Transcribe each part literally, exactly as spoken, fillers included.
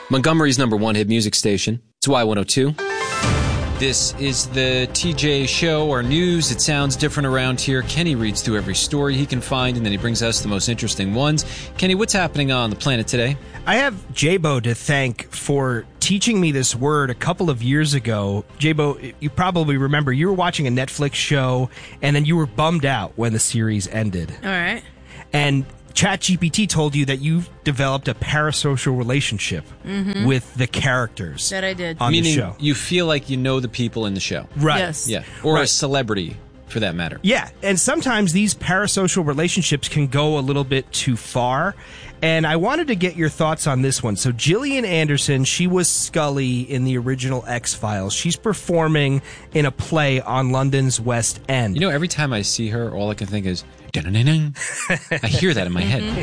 Montgomery's number one hit music station. It's Y one oh two. This is the T J Show, or news. It sounds different around here. Kenny reads through every story he can find, and then he brings us the most interesting ones. Kenny, what's happening on the planet today? I have J-Bo to thank for teaching me this word a couple of years ago. J-Bo, you probably remember you were watching a Netflix show, and then you were bummed out when the series ended. All right. And ChatGPT told you that you've developed a parasocial relationship mm-hmm. with the characters that I did on Meaning the show. You feel like you know the people in the show. Right. Yes. Yeah. Or right. a celebrity, for that matter. Yeah. And sometimes these parasocial relationships can go a little bit too far. And I wanted to get your thoughts on this one. So Gillian Anderson, she was Scully in the original X-Files. She's performing in a play on London's West End. You know, every time I see her, all I can think is, dun-dun-dun-dun. I hear that in my head.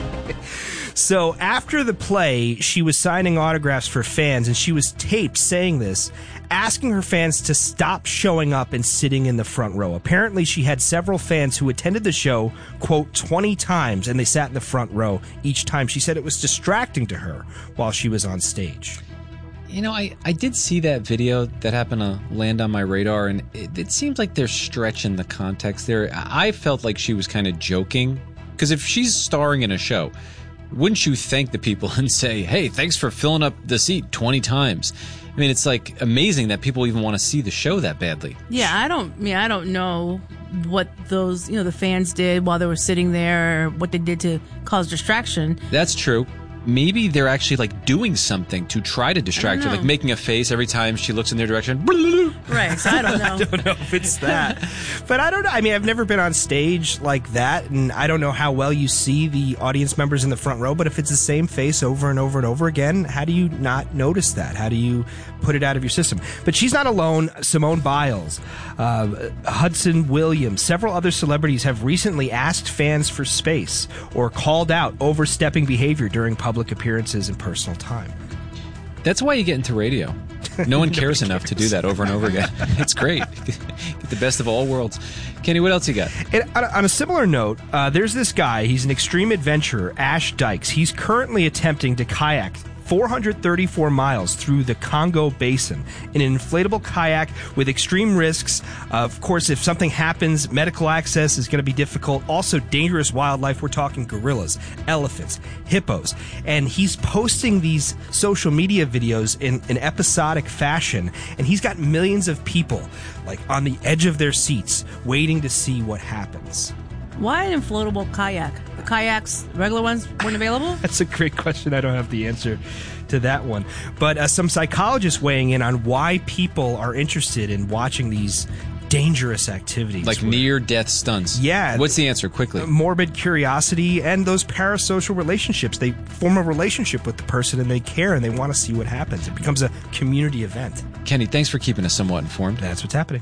So after the play, she was signing autographs for fans, and she was taped saying this, asking her fans to stop showing up and sitting in the front row. Apparently, she had several fans who attended the show, quote, twenty times, and they sat in the front row each time. She said it was distracting to her while she was on stage. You know, I, I did see that video that happened to land on my radar, and it, it seems like they're stretching the context there. I felt like she was kind of joking, because if she's starring in a show, wouldn't you thank the people and say, hey, thanks for filling up the seat twenty times? I mean, it's like amazing that people even want to see the show that badly. Yeah, I don't. I mean, I don't know what those, you know, the fans did while they were sitting there, or what they did to cause distraction. That's true. Maybe they're actually like doing something to try to distract her, like making a face every time she looks in their direction. Right, so I don't know. I don't know if it's that. But I don't know. I mean, I've never been on stage like that, and I don't know how well you see the audience members in the front row, but if it's the same face over and over and over again, how do you not notice that? How do you put it out of your system? But she's not alone. Simone Biles, uh, Hudson Williams, several other celebrities have recently asked fans for space or called out overstepping behavior during public appearances and personal time. That's why you get into radio. No one cares enough to do that over and over again. It's great. Get the best of all worlds. Kenny, what else you got? And on, a, on a similar note, uh, there's this guy. He's an extreme adventurer, Ash Dykes. He's currently attempting to kayak four hundred thirty-four miles through the Congo Basin in an inflatable kayak with extreme risks. Uh, of course, if something happens, medical access is going to be difficult. Also, dangerous wildlife. We're talking gorillas, elephants, hippos. And he's posting these social media videos in an episodic fashion. And he's got millions of people like on the edge of their seats waiting to see what happens. Why an inflatable kayak? The kayaks, regular ones, weren't available? That's a great question. I don't have the answer to that one. But uh, some psychologists weighing in on why people are interested in watching these dangerous activities. Like near-death stunts. Yeah. What's the answer? Quickly. Morbid curiosity and those parasocial relationships. They form a relationship with the person and they care and they want to see what happens. It becomes a community event. Kenny, thanks for keeping us somewhat informed. That's what's happening.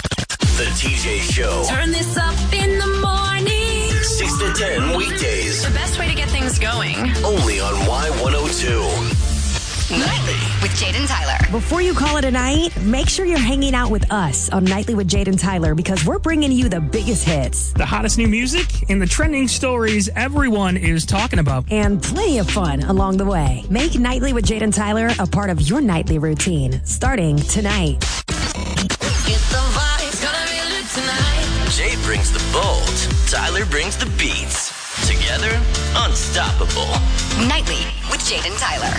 The T J Show. Turn this up in the morning. six to ten weekdays. The best way to get things going. Only on Y one oh two. Nightly with Jade and Tyler. Before you call it a night, make sure you're hanging out with us on Nightly with Jade and Tyler, because we're bringing you the biggest hits. The hottest new music and the trending stories everyone is talking about. And plenty of fun along the way. Make Nightly with Jade and Tyler a part of your nightly routine, starting tonight. Get the vibes, gonna be lit tonight. Jade brings the bold. Tyler brings the beats. Together, unstoppable. Nightly with Jade and Tyler.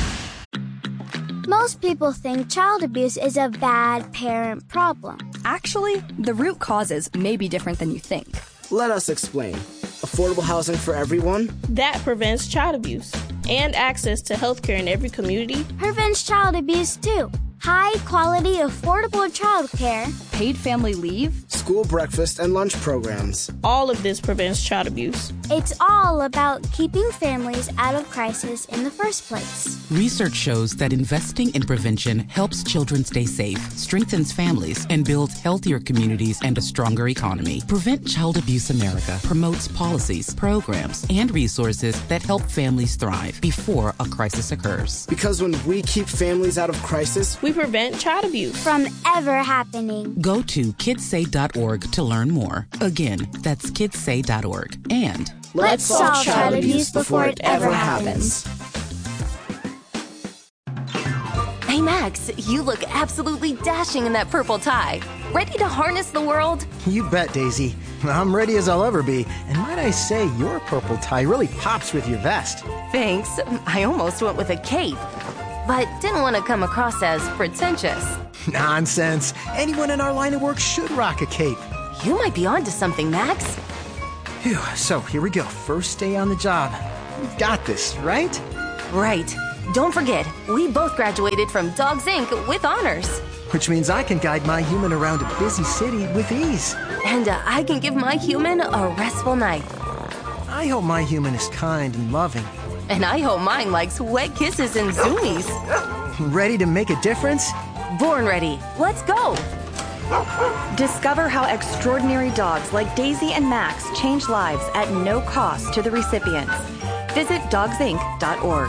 Most people think child abuse is a bad parent problem. Actually, the root causes may be different than you think. Let us explain. Affordable housing for everyone? That prevents child abuse. And access to healthcare in every community. Prevents child abuse too. High quality, affordable childcare. Paid family leave. School breakfast and lunch programs. All of this prevents child abuse. It's all about keeping families out of crisis in the first place. Research shows that investing in prevention helps children stay safe, strengthens families, and builds healthier communities and a stronger economy. Prevent Child Abuse America promotes policies, programs, and resources that help families thrive before a crisis occurs. Because when we keep families out of crisis, we prevent child abuse from ever happening. Go to kids say dot org to learn more. Again, that's kids say dot org. And let's solve child abuse before it ever happens. Hey, Max, you look absolutely dashing in that purple tie. Ready to harness the world? You bet, Daisy. I'm ready as I'll ever be. And might I say, your purple tie really pops with your vest. Thanks. I almost went with a cape, but didn't want to come across as pretentious. Nonsense. Anyone in our line of work should rock a cape. You might be onto something, Max. Phew, so here we go. First day on the job. We've got this, right? Right. Don't forget, we both graduated from Dogs Incorporated with honors. Which means I can guide my human around a busy city with ease. And uh, I can give my human a restful night. I hope my human is kind and loving. And I hope mine likes wet kisses and zoomies. Ready to make a difference? Born ready. Let's go. Discover how extraordinary dogs like Daisy and Max change lives at no cost to the recipients. Visit dogs inc dot org.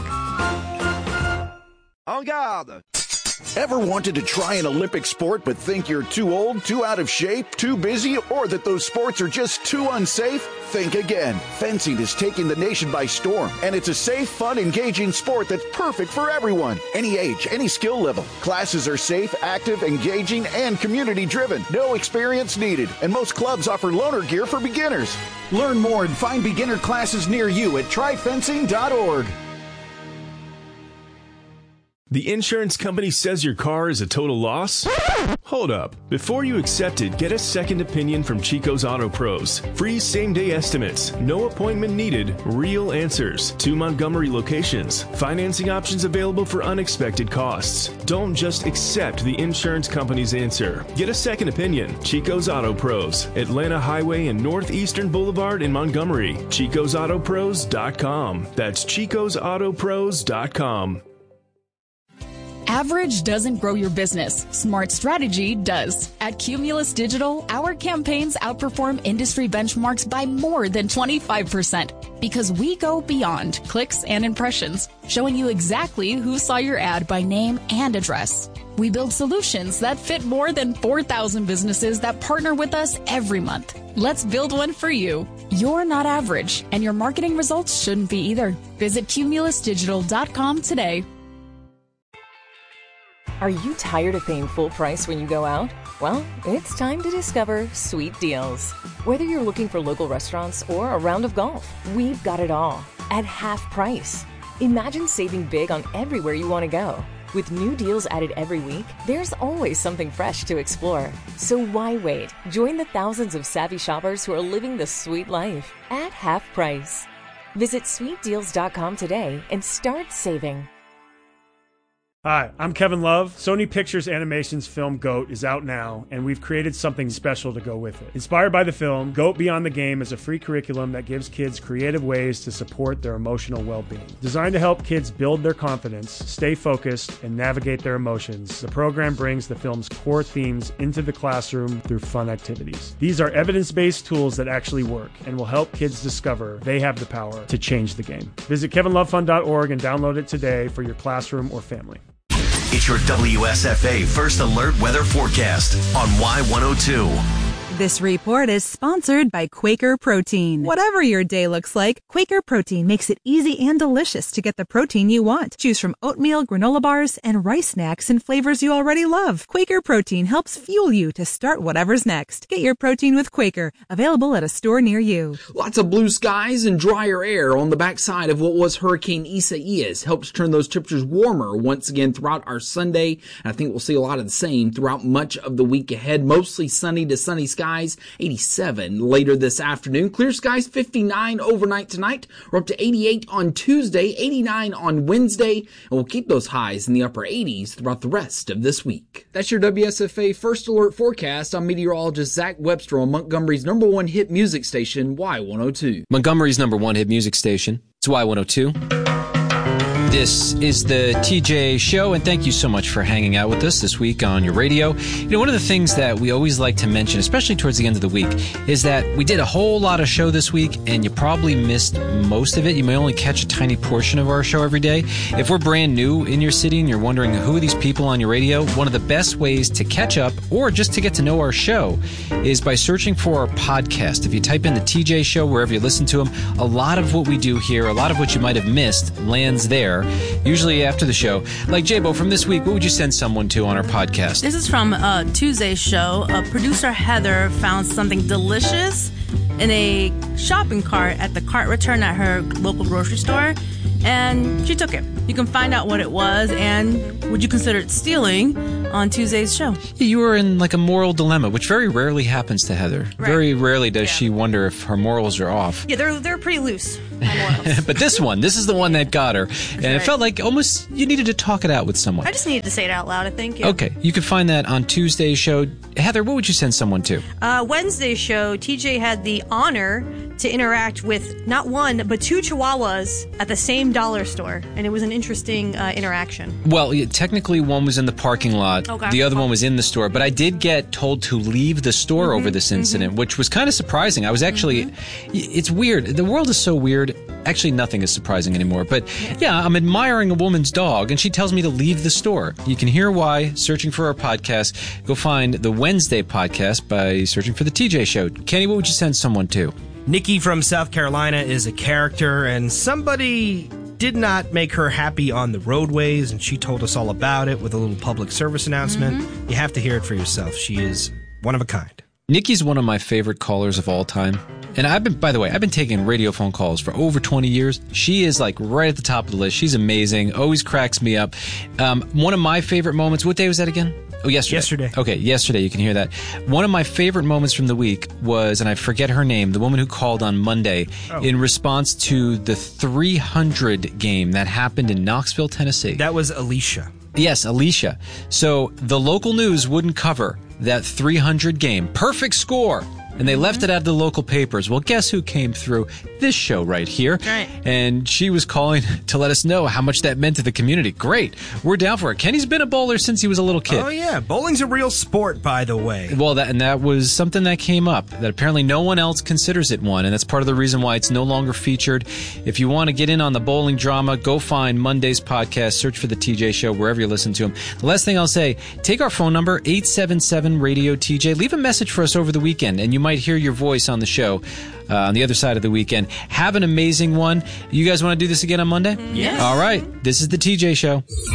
En garde! Ever wanted to try an Olympic sport but think you're too old, too out of shape, too busy, or that those sports are just too unsafe? Think again. Fencing is taking the nation by storm, and it's a safe, fun, engaging sport that's perfect for everyone. Any age, any skill level. Classes are safe, active, engaging, and community-driven. No experience needed, and most clubs offer loaner gear for beginners. Learn more and find beginner classes near you at try fencing dot org. The insurance company says your car is a total loss? Hold up. Before you accept it, get a second opinion from Chico's Auto Pros. Free same-day estimates, no appointment needed, real answers. Two Montgomery locations. Financing options available for unexpected costs. Don't just accept the insurance company's answer. Get a second opinion. Chico's Auto Pros. Atlanta Highway and Northeastern Boulevard in Montgomery. chicos auto pros dot com. That's chicos auto pros dot com. Average doesn't grow your business. Smart strategy does. At Cumulus Digital, our campaigns outperform industry benchmarks by more than twenty-five percent because we go beyond clicks and impressions, showing you exactly who saw your ad by name and address. We build solutions that fit more than four thousand businesses that partner with us every month. Let's build one for you. You're not average, and your marketing results shouldn't be either. Visit cumulus digital dot com today. Are you tired of paying full price when you go out? Well, it's time to discover Sweet Deals. Whether you're looking for local restaurants or a round of golf, we've got it all at half price. Imagine saving big on everywhere you want to go. With new deals added every week, there's always something fresh to explore. So why wait? Join the thousands of savvy shoppers who are living the sweet life at half price. Visit sweet deals dot com today and start saving. Hi, I'm Kevin Love. Sony Pictures Animation's film GOAT is out now, and we've created something special to go with it. Inspired by the film, GOAT Beyond the Game is a free curriculum that gives kids creative ways to support their emotional well-being. Designed to help kids build their confidence, stay focused, and navigate their emotions, the program brings the film's core themes into the classroom through fun activities. These are evidence-based tools that actually work and will help kids discover they have the power to change the game. Visit kevin love fund dot org and download it today for your classroom or family. It's your W S F A First Alert Weather Forecast on Y one oh two. This report is sponsored by Quaker Protein. Whatever your day looks like, Quaker Protein makes it easy and delicious to get the protein you want. Choose from oatmeal, granola bars, and rice snacks in flavors you already love. Quaker Protein helps fuel you to start whatever's next. Get your protein with Quaker, available at a store near you. Lots of blue skies and drier air on the backside of what was Hurricane Isaias helps turn those temperatures warmer once again throughout our Sunday. And I think we'll see a lot of the same throughout much of the week ahead. Mostly sunny to sunny skies. eighty-seven later this afternoon. Clear skies, fifty-nine overnight tonight. We're up to eighty-eight on Tuesday, eighty-nine on Wednesday, and we'll keep those highs in the upper eighties throughout the rest of this week. That's your W S F A First Alert Forecast. I'm meteorologist Zach Webster on Montgomery's number one hit music station, Y one oh two. Montgomery's number one hit music station. It's Y one oh two. This is the T J Show, and thank you so much for hanging out with us this week on your radio. You know, one of the things that we always like to mention, especially towards the end of the week, is that we did a whole lot of show this week, and you probably missed most of it. You may only catch a tiny portion of our show every day. If we're brand new in your city and you're wondering who are these people on your radio, one of the best ways to catch up or just to get to know our show is by searching for our podcast. If you type in the T J Show wherever you listen to them, a lot of what we do here, a lot of what you might have missed lands there. usually after the show. Like J-Bo, from this week, what would you send someone to on our podcast? This is from uh, Tuesday's show. Uh, producer Heather found something delicious in a shopping cart at the cart return at her local grocery store, and she took it. You can find out what it was and would you consider it stealing on Tuesday's show. You were in like a moral dilemma, which very rarely happens to Heather. Right. Very rarely does yeah. she wonder if her morals are off. Yeah, they're they're pretty loose. But this one, this is the one that got her. And right. it felt like almost you needed to talk it out with someone. I just needed to say it out loud, I think. Yeah. Okay, you can find that on Tuesday's show. Heather, what would you send someone to? Uh, Wednesday's show, T J had the honor to interact with not one, but two chihuahuas at the same dollar store. And it was an interesting uh, interaction. Well, yeah, technically one was in the parking lot. Okay. The other one was in the store. But I did get told to leave the store mm-hmm. over this incident, mm-hmm. which was kind of surprising. I was actually... Mm-hmm. It's weird. The world is so weird. Actually, nothing is surprising anymore. But yeah, I'm admiring a woman's dog, and she tells me to leave the store. You can hear why searching for our podcast. Go find the Wednesday podcast by searching for the T J Show. Kenny, what would you send someone to? Nikki from South Carolina is a character, and somebody did not make her happy on the roadways, and she told us all about it with a little public service announcement. Mm-hmm. You have to hear it for yourself. She is one of a kind. Nikki's one of my favorite callers of all time. And I've been, by the way, I've been taking radio phone calls for over twenty years. She is like right at the top of the list. She's amazing. Always cracks me up. Um, one of my favorite moments, what day was that again? Oh, yesterday. Yesterday. Okay, yesterday. You can hear that. One of my favorite moments from the week was, and I forget her name, the woman who called on Monday oh. in response to the three hundred game that happened in Knoxville, Tennessee. That was Alicia. Yes, Alicia. So the local news wouldn't cover that three hundred game. Perfect score. And they left it out of the local papers. Well, guess who came through? This show right here. Right. And she was calling to let us know how much that meant to the community. Great. We're down for it. Kenny's been a bowler since he was a little kid. Oh, yeah. Bowling's a real sport, by the way. Well, that and that was something that came up, that apparently no one else considers it one. And that's part of the reason why it's no longer featured. If you want to get in on the bowling drama, go find Monday's podcast. Search for the T J Show wherever you listen to them. The last thing I'll say, take our phone number, eight seven seven radio T J. Leave a message for us over the weekend, and you might hear your voice on the show uh, on the other side of the weekend. Have an amazing one. You guys want to do this again on Monday? Yes. All right. This is the T J Show.